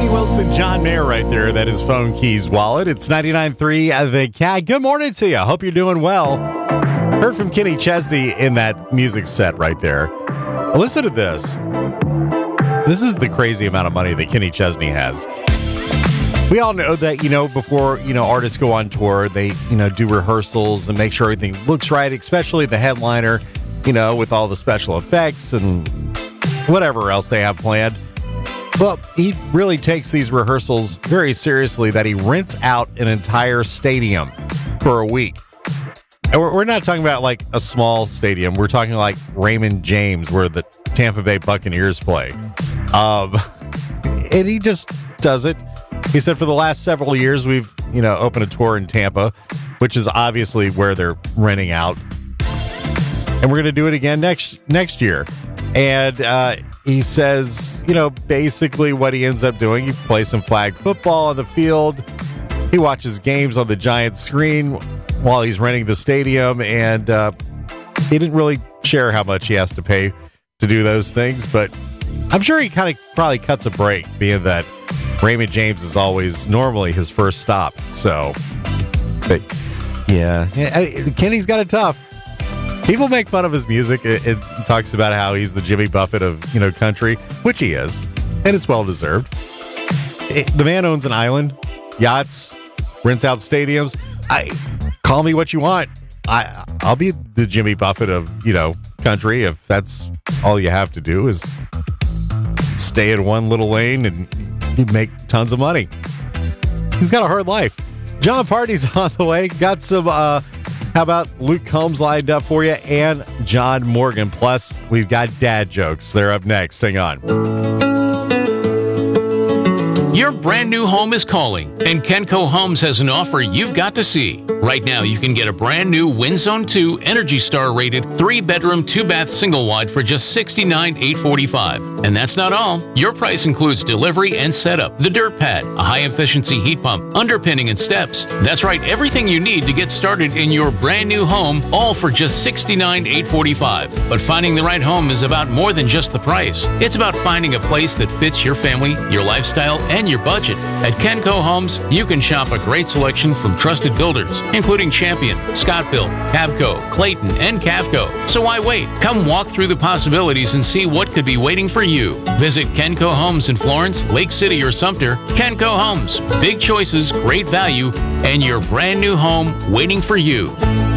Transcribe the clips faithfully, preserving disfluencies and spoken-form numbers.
Kenny Wilson, John Mayer right there. That is Phone Keys Wallet. It's ninety-nine point three The Cat. Good morning to you. Hope you're doing well. Heard from Kenny Chesney in that music set right there. Listen to this. This is the crazy amount of money that Kenny Chesney has. We all know that, you know, before, you know, artists go on tour, they, you know, do rehearsals and make sure everything looks right, especially the headliner, you know, with all the special effects and whatever else they have planned. Well, he really takes these rehearsals very seriously, that he rents out an entire stadium for a week. And we're, we're not talking about like a small stadium. We're talking like Raymond James, where the Tampa Bay Buccaneers play. Um, and he just does it. He said for the last several years, we've, you know, opened a tour in Tampa, which is obviously where they're renting out. And we're going to do it again next next year. And uh, he says, you know, basically what he ends up doing, he plays some flag football on the field. He watches games on the giant screen while he's renting the stadium. And uh, he didn't really share how much he has to pay to do those things. But I'm sure he kind of probably cuts a break, being that Raymond James is always normally his first stop. So, but yeah, Kenny's got it tough. People make fun of his music. It, it talks about how he's the Jimmy Buffett of, you know, country, which he is, and it's well deserved. It, the man owns an island, yachts, rents out stadiums. I call me what you want. I I'll be the Jimmy Buffett of, you know, country, if that's all you have to do is stay in one little lane and you make tons of money. He's got a hard life. John Party's on the way. Got some, uh, how about Luke Combs lined up for you, and John Morgan. Plus, we've got dad jokes. They're up next. Hang on. Your brand new home is calling, and Kenco Homes has an offer you've got to see. Right now, you can get a brand new WinZone two Energy Star rated three bedroom, two bath single wide for just sixty-nine thousand eight hundred forty-five dollars. And that's not all. Your price includes delivery and setup, the dirt pad, a high efficiency heat pump, underpinning and steps. That's right, everything you need to get started in your brand new home, all for just sixty-nine thousand eight hundred forty-five dollars. But finding the right home is about more than just the price. It's about finding a place that fits your family, your lifestyle, and your budget. At Kenco Homes, you can shop a great selection from trusted builders, including Champion, Scott Built, Cavco, Clayton, and Cavco. So why wait? Come walk through the possibilities and see what could be waiting for you. Visit Kenco Homes in Florence, Lake City, or Sumter. Kenco Homes. Big choices, great value, and your brand new home waiting for you.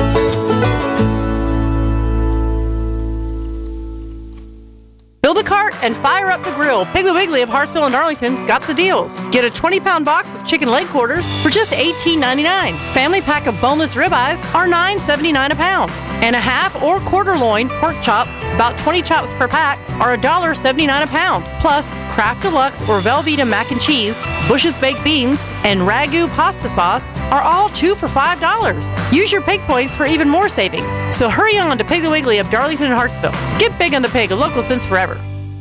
Fill the cart and fire up the grill. Piggly Wiggly of Hartsville and Darlington's got the deals. Get a twenty pound box of chicken leg quarters for just eighteen ninety-nine. Family pack of boneless ribeyes are nine seventy-nine a pound. And a half or quarter loin pork chops, about twenty chops per pack, are one seventy-nine a pound. Plus, Kraft Deluxe or Velveeta mac and cheese, Bush's baked beans, and Ragu pasta sauce are all two for five dollars. Use your pig points for even more savings. So hurry on to Piggly Wiggly of Darlington and Hartsville. Get big on the pig, a local since forever.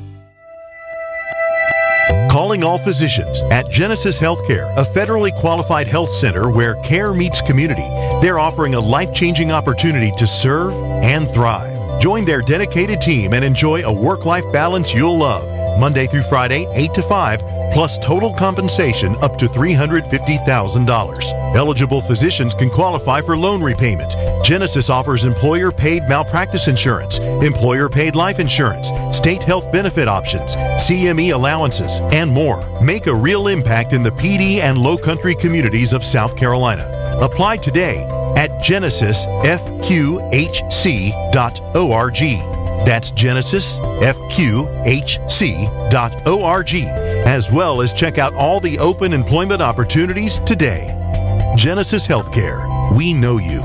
Calling all physicians at Genesis Healthcare, a federally qualified health center where care meets community. They're offering a life-changing opportunity to serve and thrive. Join their dedicated team and enjoy a work-life balance you'll love. Monday through Friday, eight to five, plus total compensation up to three hundred fifty thousand dollars. Eligible physicians can qualify for loan repayment. Genesis offers employer-paid malpractice insurance, employer-paid life insurance, state health benefit options, C M E allowances, and more. Make a real impact in the P D and Low Country communities of South Carolina. Apply today at genesis f q h c dot org. That's genesis f q h c dot org, as well as check out all the open employment opportunities today. Genesis Healthcare. We know you.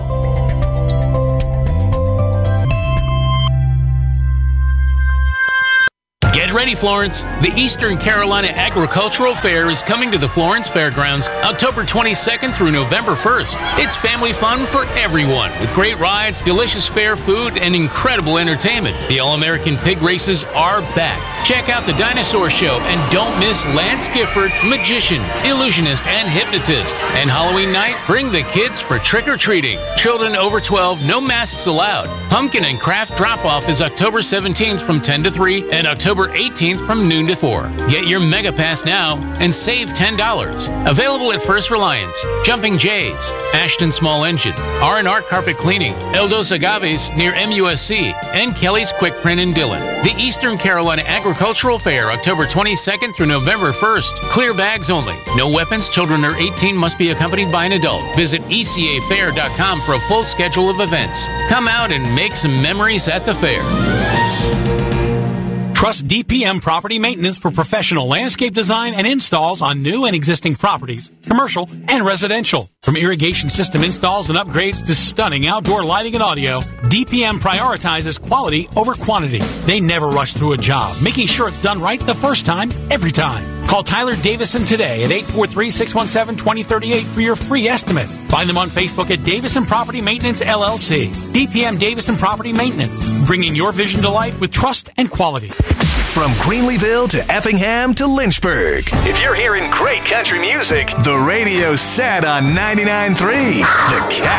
Get ready, Florence. The Eastern Carolina Agricultural Fair is coming to the Florence Fairgrounds October twenty-second through November first. It's family fun for everyone with great rides, delicious fair food, and incredible entertainment. The All-American Pig Races are back. Check out the Dinosaur Show and don't miss Lance Gifford, magician, illusionist, and hypnotist. And Halloween night, bring the kids for trick-or-treating. Children over twelve, no masks allowed. Pumpkin and Craft Drop-Off is October seventeenth from ten to three and October eighteenth from noon to four. Get your Mega Pass now and save ten dollars. Available at First Reliance, Jumping Jays, Ashton Small Engine, R and R Carpet Cleaning, El Dos Agaves near M U S C, and Kelly's Quick Print in Dillon. The Eastern Carolina Agricultural Fair, October twenty-second through November first. Clear bags only. No weapons. Children under eighteen must be accompanied by an adult. Visit E C A fair dot com for a full schedule of events. Come out and make some memories at the fair. Trust D P M Property Maintenance for professional landscape design and installs on new and existing properties, commercial and residential. From irrigation system installs and upgrades to stunning outdoor lighting and audio, D P M prioritizes quality over quantity. They never rush through a job, making sure it's done right the first time, every time. Call Tyler Davison today at eight four three, six one seven, two zero three eight for your free estimate. Find them on Facebook at Davison Property Maintenance, L L C. D P M Davison Property Maintenance, bringing your vision to life with trust and quality. From Greenleeville to Effingham to Lynchburg. If you're hearing great country music, the radio's set on ninety-nine point three. The Cat.